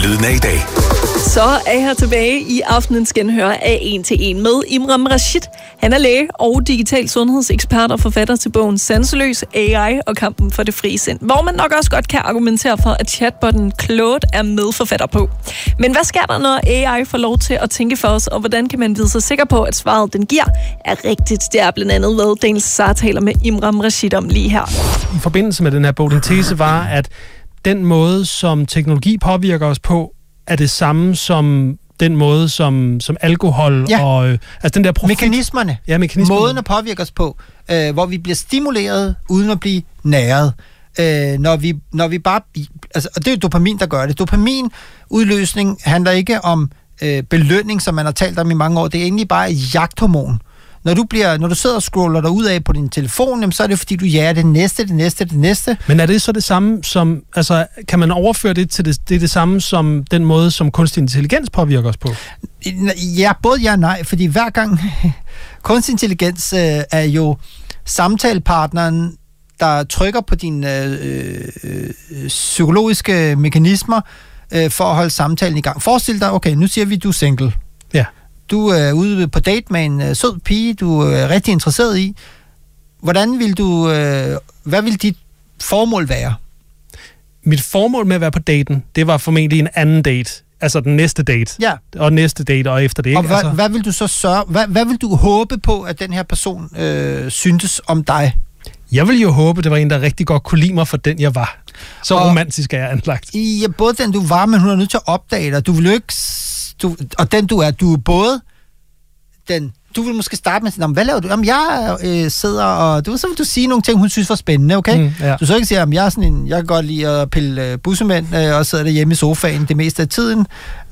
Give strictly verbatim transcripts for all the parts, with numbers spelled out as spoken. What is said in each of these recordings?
Lyden af i dag. Så er jeg her tilbage i aftenens genhør af En til En med Imran Rashid. Han er læge og digital sundhedsekspert og forfatter til bogen Sanseløs, A I og kampen for det frie sind, hvor man nok også godt kan argumentere for, at chatbotten Claude er medforfatter på. Men hvad sker der, når A I får lov til at tænke for os, og hvordan kan man vide sig sikker på, at svaret, den giver, er rigtigt? Det er blandt andet, hvad Daniel Sar taler med Imran Rashid om lige her. I forbindelse med den her bog, din tese var, at den måde, som teknologi påvirker os på, er det samme som den måde, som, som alkohol ja. og... Øh, altså den der profit... Mekanismerne. Ja, mekanismerne. Måden at påvirke os på, øh, hvor vi bliver stimuleret, uden at blive næret. Øh, når, vi, når vi bare... Altså, og det er jo dopamin, der gør det. Dopaminudløsning handler ikke om øh, belønning, som man har talt om i mange år. Det er egentlig bare et jagthormon. Når du, bliver, når du sidder og scroller dig ud af på din telefon, jamen, så er det fordi, du jager det næste, det næste, det næste. Men er det så det samme som... Altså, kan man overføre det til det, det, er det samme som den måde, som kunstig intelligens påvirker os på? Ja, både ja og nej, fordi hver gang... kunstig intelligens øh, er jo samtalepartneren, der trykker på dine øh, øh, psykologiske mekanismer øh, for at holde samtalen i gang. Forestil dig, okay, nu siger vi, du er single. Ja. Du er ude på date med en uh, sød pige, du er rigtig interesseret i. Hvordan vil du... Uh, hvad vil dit formål være? Mit formål med at være på daten, det var formentlig en anden date. Altså den næste date. Ja. Og næste date, og efter det. Ikke? Og hvad, altså... hvad vil du så sørge... Hvad, hvad vil du håbe på, at den her person øh, syntes om dig? Jeg vil jo håbe, det var en, der rigtig godt kunne lide mig for den, jeg var. Så og, romantisk er jeg anlagt. Ja, både den, du var, men hun er nødt til at opdage dig. Du vil jo ikke... Du, og den, du er, du er både den... Du vil måske starte med at sige, hvad laver du? Jamen, jeg øh, sidder og... Du, så vil du sige nogle ting, hun synes var spændende, okay? Mm, ja. Du så ikke sige, at jeg er sådan en... Jeg kan godt lide at pille øh, bussemænd øh, og sidder derhjemme i sofaen det meste af tiden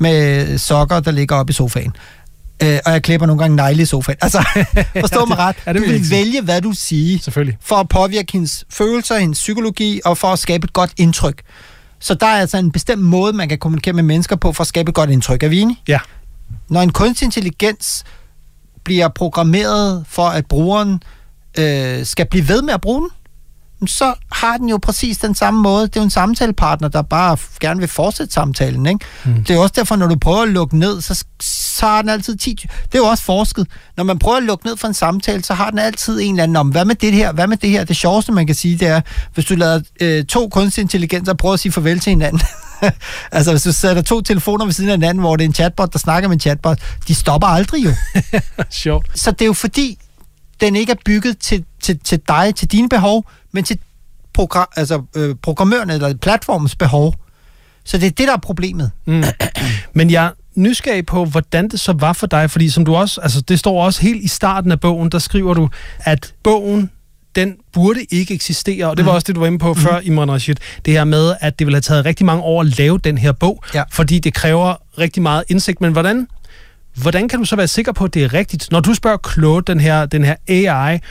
med sokker, der ligger op i sofaen. Øh, og jeg klipper nogle gange negle i sofaen. Altså, forstå mig ret. Ja, det du vil vælge, hvad du siger. Selvfølgelig. For at påvirke hendes følelser, hendes psykologi og for at skabe et godt indtryk. Så der er altså en bestemt måde, man kan kommunikere med mennesker på for at skabe et godt indtryk. Er vi enige? Ja. Når en kunstig intelligens bliver programmeret for, at brugeren øh, skal blive ved med at bruge den, så har den jo præcis den samme måde. Det er jo en samtalepartner, der bare gerne vil fortsætte samtalen, ikke? Mm. Det er også derfor, når du prøver at lukke ned, så, så har den altid ti... Det er jo også forsket. Når man prøver at lukke ned for en samtale, så har den altid en eller anden om, hvad med det her, hvad med det her? Det sjoveste, man kan sige, det er, hvis du lader øh, to kunstige intelligenser prøve at sige farvel til hinanden. Altså, hvis du sætter to telefoner ved siden af hinanden, hvor det er en chatbot, der snakker med en chatbot, de stopper aldrig jo. Sjovt. Så det er jo fordi, den ikke er bygget til, til, til dig, til dine behov, men til program, altså, øh, programmørerne eller platformens behov. Så det er det, der er problemet. Mm. Men jeg er nysgerrig på, hvordan det så var for dig, fordi som du også, altså det står også helt i starten af bogen, der skriver du, at bogen, den burde ikke eksistere, og det var også det, du var inde på mm. før, Imran Rashid, det her med, at det ville have taget rigtig mange år at lave den her bog, ja. Fordi det kræver rigtig meget indsigt. Men hvordan, hvordan kan du så være sikker på, at det er rigtigt? Når du spørger Claude, den her, den her A I,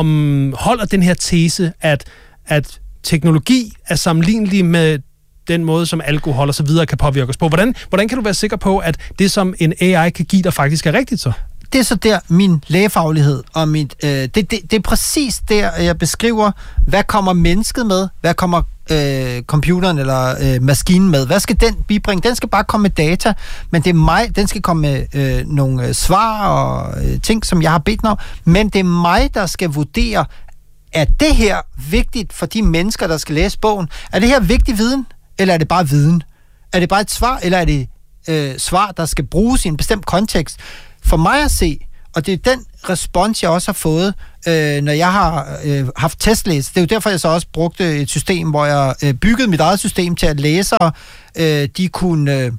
om holder den her tese, at, at teknologi er sammenlignelig med den måde, som alkohol og så videre kan påvirke os på. Hvordan, hvordan kan du være sikker på, at det, som en A I kan give dig, faktisk er rigtigt så? Det er så der min lægefaglighed og mit, øh, det, det, det er præcis der, jeg beskriver, hvad kommer mennesket med, hvad kommer øh, computeren eller øh, maskinen med, hvad skal den bibringe? Den skal bare komme med data, men det er mig, den skal komme med øh, nogle øh, svar og øh, ting, som jeg har bedt om, men det er mig, der skal vurdere, er det her vigtigt for de mennesker, der skal læse bogen? Er det her vigtig viden, eller er det bare viden? Er det bare et svar, eller er det øh, svar, der skal bruges i en bestemt kontekst? For mig at se, og det er den respons, jeg også har fået, øh, når jeg har øh, haft testlæs. Det er jo derfor, jeg så også brugte et system, hvor jeg øh, byggede mit eget system til, at læsere øh, de kunne øh,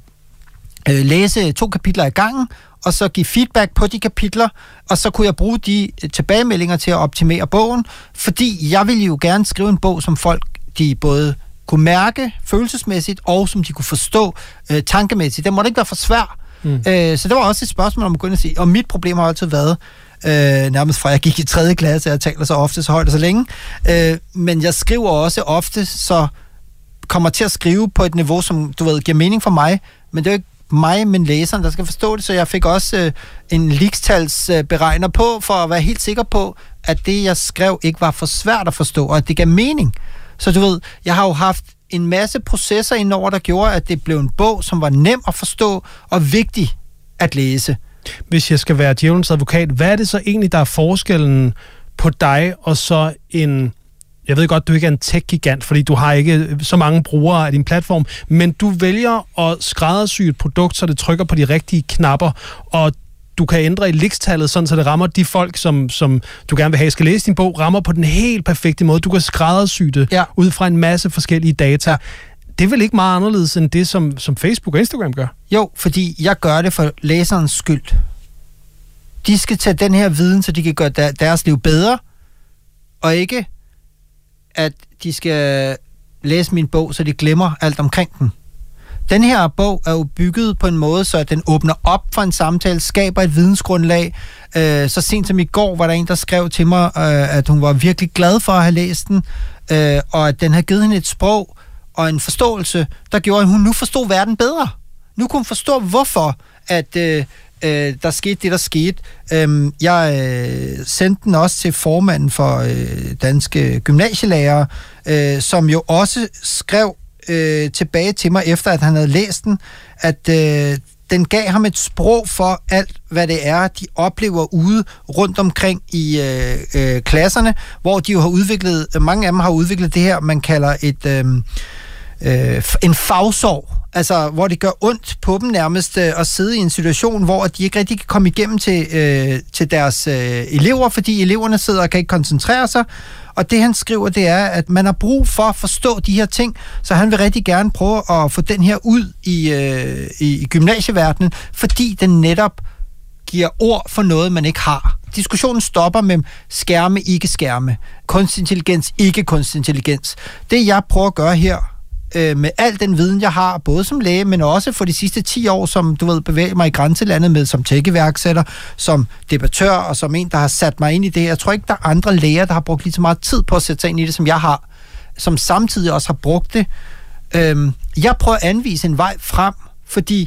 læse to kapitler ad gangen, og så give feedback på de kapitler, og så kunne jeg bruge de tilbagemeldinger til at optimere bogen, fordi jeg ville jo gerne skrive en bog, som folk de både kunne mærke følelsesmæssigt, og som de kunne forstå øh, tankemæssigt. Den måtte ikke være for svær. Mm. Øh, så det var også et spørgsmål om at gå ind og sige, og mit problem har altid været, øh, nærmest fra jeg gik i tredje klasse, jeg taler så ofte, så højt og så længe, øh, men jeg skriver også ofte, så kommer til at skrive på et niveau, som du ved, giver mening for mig, men det er jo ikke mig, men læseren, der skal forstå det, så jeg fik også øh, en ligestalsberegner på, for at være helt sikker på, at det, jeg skrev, ikke var for svært at forstå, og at det gav mening. Så du ved, jeg har jo haft en masse processer indover, der gjorde, at det blev en bog, som var nem at forstå og vigtig at læse. Hvis jeg skal være djævelens advokat, hvad er det så egentlig, der er forskellen på dig og så en... Jeg ved godt, du ikke er en tech-gigant, fordi du har ikke så mange brugere af din platform, men du vælger at skræddersy et produkt, så det trykker på de rigtige knapper, og du kan ændre i likstallet, sådan så det rammer de folk, som, som du gerne vil have skal læse din bog, rammer på den helt perfekte måde. Du kan skræddersy det ja. ud fra en masse forskellige data. Ja. Det er vel ikke meget anderledes end det, som, som Facebook og Instagram gør? Jo, fordi jeg gør det for læserens skyld. De skal tage den her viden, så de kan gøre deres liv bedre, og ikke at de skal læse min bog, så de glemmer alt omkring den. Den her bog er jo bygget på en måde, så den åbner op for en samtale, skaber et vidensgrundlag. Øh, så sent som i går var der en, der skrev til mig, øh, at hun var virkelig glad for at have læst den, øh, og at den havde givet hende et sprog og en forståelse, der gjorde, at hun nu forstod verden bedre. Nu kunne hun forstå, hvorfor at øh, øh, der skete det, der skete. Øh, jeg øh, sendte den også til formanden for øh, Danske Gymnasielærere, øh, som jo også skrev øh, tilbage til mig, efter at han havde læst den, at øh, den gav ham et sprog for alt, hvad det er, de oplever ude rundt omkring i øh, øh, klasserne, hvor de jo har udviklet, mange af dem har udviklet det her, man kalder et øh, øh, en fagsorg. Altså, hvor det gør ondt på dem nærmest øh, at sidde i en situation, hvor de ikke rigtig kan komme igennem til, øh, til deres øh, elever, fordi eleverne sidder og kan ikke koncentrere sig. Og det, han skriver, det er, at man har brug for at forstå de her ting, så han vil rigtig gerne prøve at få den her ud i, øh, i gymnasieverdenen, fordi den netop giver ord for noget, man ikke har. Diskussionen stopper med skærme, ikke skærme. Kunstig intelligens, ikke kunstig intelligens. Det, jeg prøver at gøre her, med al den viden, jeg har, både som læge, men også for de sidste ti år, som du ved, bevæger mig i grænselandet med, som tech-iværksætter, som debattør, og som en, der har sat mig ind i det. Jeg tror ikke, der er andre læger, der har brugt lige så meget tid på at sætte sig ind i det, som jeg har, som samtidig også har brugt det. Øhm, jeg prøver at anvise en vej frem, fordi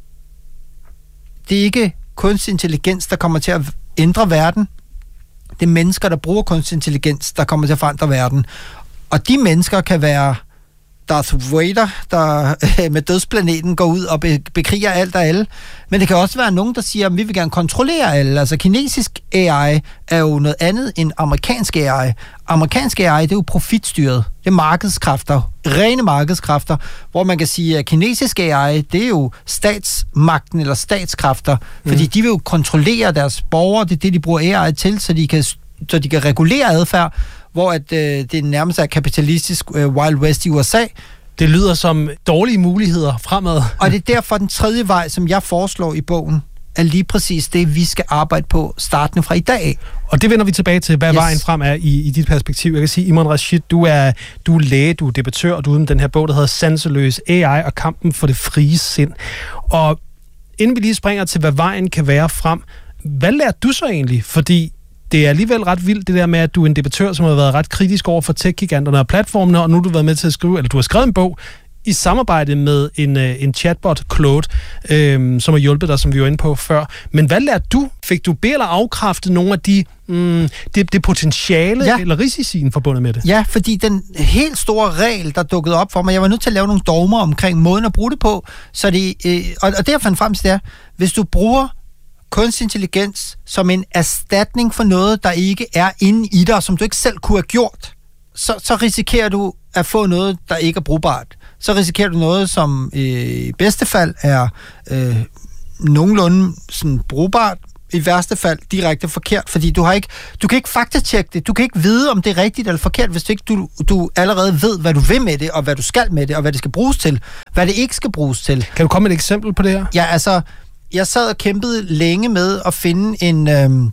det er ikke kunstig intelligens, der kommer til at ændre verden. Det er mennesker, der bruger kunstig intelligens, der kommer til at forandre verden. Og de mennesker kan være Darth Vader, der øh, med dødsplaneten går ud og be- bekriger alt og alle. Men det kan også være nogen, der siger, at vi vil gerne kontrollere alle. Altså kinesisk A I er jo noget andet end amerikansk A I. Amerikansk A I, det er jo profitstyret. Det er markedskræfter, rene markedskræfter, hvor man kan sige, at kinesisk A I, det er jo statsmagten eller statskræfter, mm. fordi de vil jo kontrollere deres borgere, det er det, de bruger A I til, så de kan, så de kan regulere adfærd, hvor at, øh, det nærmest er kapitalistisk øh, Wild West i U S A. Det lyder som dårlige muligheder fremad. Og det er derfor den tredje vej, som jeg foreslår i bogen, er lige præcis det, vi skal arbejde på startende fra i dag. Og det vender vi tilbage til, hvad yes. vejen frem er i, i dit perspektiv. Jeg kan sige, Imran Rashid, du er, du er læge, du er debattør, og du er med den her bog, der hedder Sanseløs A I og kampen for det frie sind. Og inden vi lige springer til, hvad vejen kan være frem, hvad lærte du så egentlig? Fordi det er alligevel ret vildt, det der med, at du er en debattør, som har været ret kritisk over for tech-giganterne og platformene, og nu har du været med til at skrive, eller du har skrevet en bog i samarbejde med en, en chatbot, Claude, øhm, som har hjulpet dig, som vi var inde på før. Men hvad lærte du? Fik du be- eller afkræftet nogle af de, mm, det, det potentiale ja. eller risicien forbundet med det? Ja, fordi den helt store regel, der dukkede op for mig, jeg var nødt til at lave nogle dogmer omkring måden at bruge det på, så det, øh, og, og det jeg fandt frem til det er, hvis du bruger kunstig intelligens som en erstatning for noget, der ikke er inde i dig, som du ikke selv kunne have gjort, så, så risikerer du at få noget, der ikke er brugbart. Så risikerer du noget, som øh, i bedste fald er øh, nogenlunde sådan brugbart, i værste fald direkte forkert, fordi du har ikke, du kan ikke faktatjekke det, du kan ikke vide, om det er rigtigt eller forkert, hvis du ikke du, du allerede ved, hvad du vil med det, og hvad du skal med det, og hvad det skal bruges til, hvad det ikke skal bruges til. Kan du komme med et eksempel på det her? Ja, altså, jeg sad og kæmpede længe med at finde en, øh,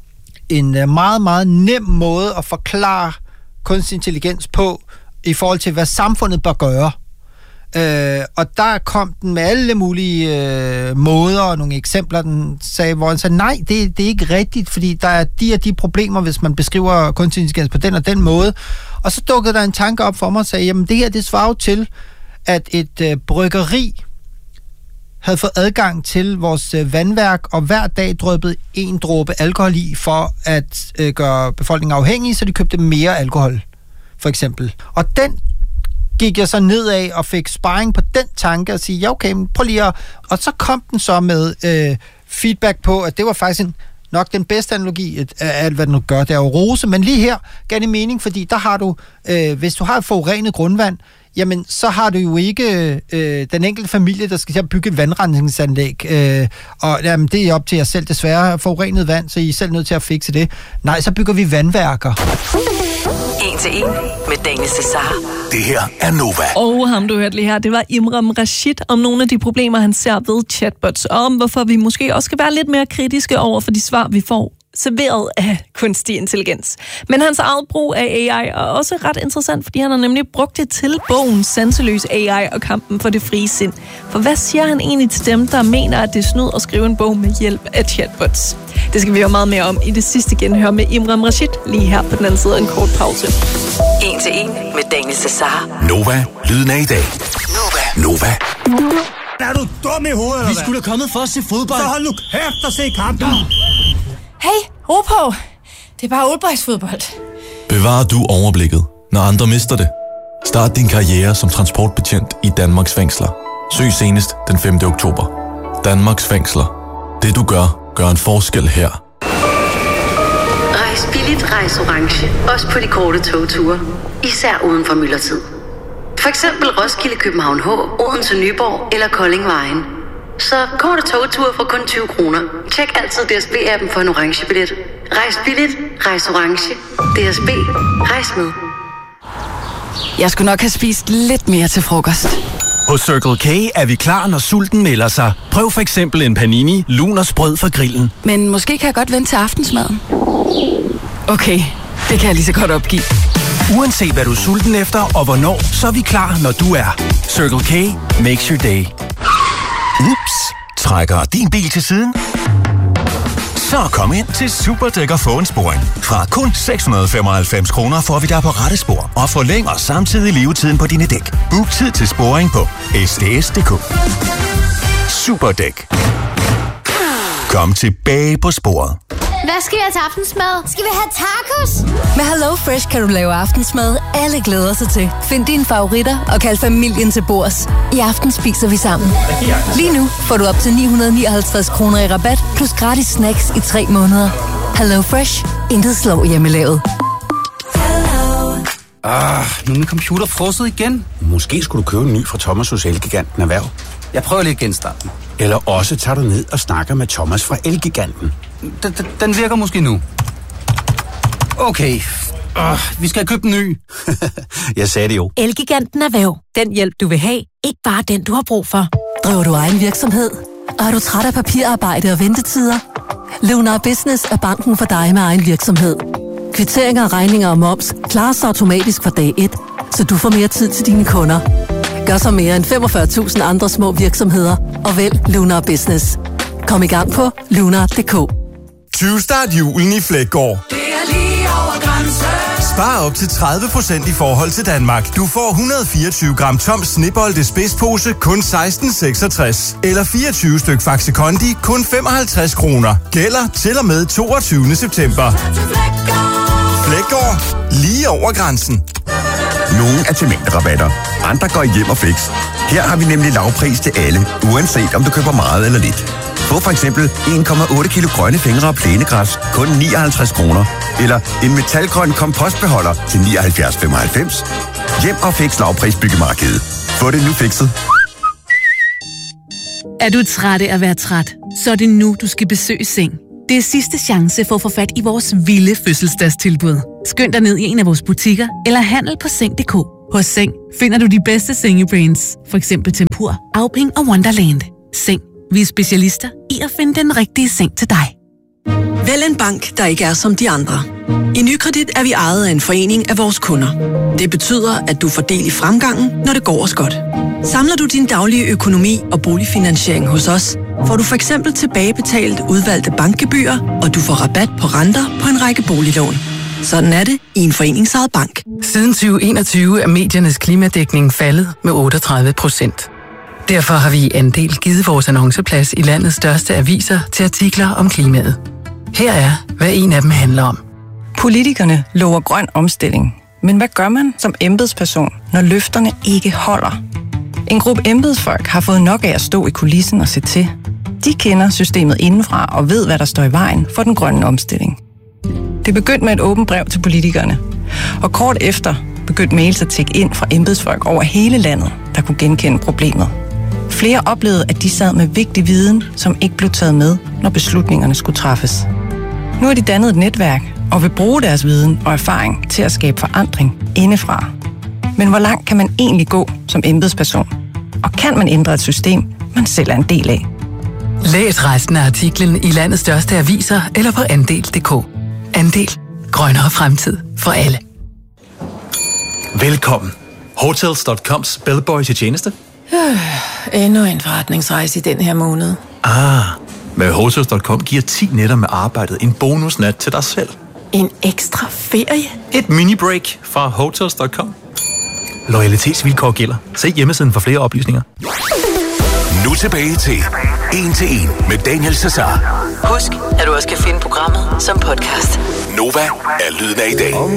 en meget, meget nem måde at forklare kunstig intelligens på, i forhold til, hvad samfundet bør gøre. Øh, og der kom den med alle mulige øh, måder og nogle eksempler, den sagde, hvor han sagde, nej, det, det er ikke rigtigt, fordi der er de og de problemer, hvis man beskriver kunstig intelligens på den og den måde. Og så dukkede der en tanke op for mig og sagde, jamen det her, det svarer jo til, at et øh, bryggeri havde fået adgang til vores øh, vandværk, og hver dag dryppede en dråbe alkohol i, for at øh, gøre befolkningen afhængig, så de købte mere alkohol, for eksempel. Og den gik jeg så nedad og fik sparring på den tanke og sige, ja okay, men prøv lige at... Og så kom den så med øh, feedback på, at det var faktisk en, nok den bedste analogi af alt, hvad den nu gør. Det er jo rose, men lige her gav det mening, fordi der har du, øh, hvis du har et forurenet grundvand, jamen så har du jo ikke øh, den enkelte familie, der skal til at bygge et vandrensningsanlæg. Øh, og jamen, det er op til jer selv desværre. Forurenet vand, så I er selv nødt til at fikse det. Nej, så bygger vi vandværker. En til en med Daniel Cesar. Det her er Nova. Og ham, du hørte lige her, det var Imran Rashid om nogle af de problemer, han ser ved chatbots, og om hvorfor vi måske også skal være lidt mere kritiske over for de svar, vi får serveret af kunstig intelligens. Men hans eget brug af A I er også ret interessant, fordi han har nemlig brugt det til bogen Sanseløs A I og kampen for det frie sind. For hvad siger han egentlig til dem, der mener, at det er snyd at skrive en bog med hjælp af chatbots? Det skal vi høre meget mere om i det sidste genhør med Imran Rashid, lige her på den anden side af en kort pause. En til en med Daniel Cesar. Nova, lyden af i dag. Nova. Nova. Er du dum i hovedet, eller Vi skulle da kommet for at se fodbold. Så hold nu kæft og se kampen. Hey, ro på. Det er bare oldboysfodbold. Bevarer du overblikket, når andre mister det? Start din karriere som transportbetjent i Danmarks fængsler. Søg senest den femte oktober. Danmarks fængsler. Det du gør, gør en forskel her. Rejs billigt, rejs orange. Også på de korte togture. Især uden for myldretid. For eksempel Roskilde, København H, Odense, Nyborg eller Koldingvejen. Så korte togture for kun tyve kroner. Tjek altid D S B-appen for en orange billet. Rejs billigt, rejs orange. D S B, rejs med. Jeg skulle nok have spist lidt mere til frokost. Hos Circle K er vi klar, når sulten melder sig. Prøv for eksempel en panini, lun og sprød fra grillen. Men måske kan jeg godt vente til aftensmaden. Okay, det kan jeg lige så godt opgive. Uanset hvad du er sulten efter og hvornår, så er vi klar, når du er. Circle K makes your day. Ups, trækker din bil til siden? Så kom ind til Superdæk og få en sporing. Fra kun seks hundrede femoghalvfems kroner får vi dig på rette spor og forlænger samtidig levetiden på dine dæk. Book tid til sporing på s d s punktum d k. Superdæk. Kom tilbage på sporet. Hvad skal jeg til aftensmad? Skal vi have tacos? Med Hello Fresh kan du lave aftensmad, alle glæder sig til. Find dine favoritter og kald familien til bords. I aften spiser vi sammen. Lige nu får du op til ni hundrede nioghalvtreds kroner i rabat, plus gratis snacks i tre måneder. Hello Fresh. Intet slår hjemmelavet. Ah, nu er min computer frosset igen. Måske skulle du købe en ny fra Thomas hos Elgiganten Erhverv. Jeg prøver lige at genstarte den. Eller også tager du ned og snakker med Thomas fra Elgiganten. Den, den virker måske nu. Okay. Uh, vi skal købe en ny. Jeg sagde det jo. Elgiganten Erhverv. Den hjælp, du vil have. Ikke bare den, du har brug for. Driver du egen virksomhed? Og er du træt af papirarbejde og ventetider? Lunar Business er banken for dig med egen virksomhed. Kvitteringer, regninger og moms klares automatisk fra dag et, så du får mere tid til dine kunder. Gør så mere end femogfyrre tusind andre små virksomheder og vælg Lunar Business. Kom i gang på lunar punktum d k. tyve start julen i Flækgaard. Det er lige over grænsen. Spar op til tredive procent i forhold til Danmark. Du får et hundrede og fireogtyve gram tom Snebolde spidspose kun seksten seksogtres. Eller fireogtyve styk Faxe Kondi kun femoghalvtreds kroner. Gælder til og med toogtyvende september. Flækgaard. Lige over grænsen. Nogle er til mængderabatter. Andre går hjem og fix. Her har vi nemlig lavpris til alle, uanset om du køber meget eller lidt. Få for eksempel en komma otte kilo grønne fingre og plænegræs, kun nioghalvtreds kroner. Eller en metalgrøn kompostbeholder til nioghalvfjerds femoghalvfems. Hjem og fix lavpris byggemarkedet. Få det nu fikset. Er du træt af at være træt? Så er det nu, du skal besøge Seng. Det er sidste chance for at få fat i vores vilde fødselsdagstilbud. Skynd dig ned i en af vores butikker eller handel på seng punktum d k. Hos Seng finder du de bedste sengebrands, for eksempel Tempur, Auping og Wonderland. Seng. Vi er specialister i at finde den rigtige seng til dig. Vælg en bank, der ikke er som de andre. I Nykredit er vi ejet af en forening af vores kunder. Det betyder, at du får del i fremgangen, når det går os godt. Samler du din daglige økonomi og boligfinansiering hos os, får du for eksempel tilbagebetalt udvalgte bankgebyrer, og du får rabat på renter på en række boliglån. Sådan er det i en foreningsejet bank. Siden tyve enogtyve er mediernes klimadækning faldet med otteogtredive procent. Derfor har vi i Andel givet vores annonceplads i landets største aviser til artikler om klimaet. Her er, hvad en af dem handler om. Politikerne lover grøn omstilling, Men hvad gør man som embedsperson, når løfterne ikke holder? En gruppe embedsfolk har fået nok af at stå i kulissen og se til. De kender systemet indenfra og ved, hvad der står i vejen for den grønne omstilling. Det begyndte med et åbent brev til politikerne. Og kort efter begyndte mails at tække ind fra embedsfolk over hele landet, der kunne genkende problemet. Flere oplevede, at de sad med vigtig viden, som ikke blev taget med, når beslutningerne skulle træffes. Nu har de dannet et netværk og vil bruge deres viden og erfaring til at skabe forandring indefra. Men hvor langt kan man egentlig gå som embedsperson? Og kan man ændre et system, man selv er en del af? Læs resten af artiklen i landets største aviser eller på andel punktum d k. Andel. Grønnere fremtid for alle. Velkommen. Hotels punktum coms bellboy til tjeneste. Øh, endnu en forretningsrejse i den her måned. Ah, med Hotels punktum com giver ti nætter med arbejdet en bonusnat til dig selv. En ekstra ferie? Et mini-break fra Hotels punktum com. Loyalitetsvilkår gælder. Se hjemmesiden for flere oplysninger. Nu tilbage til En til En med Daniel Cesar. Husk, at du også kan finde programmet som podcast. Nova er lyden af i dag.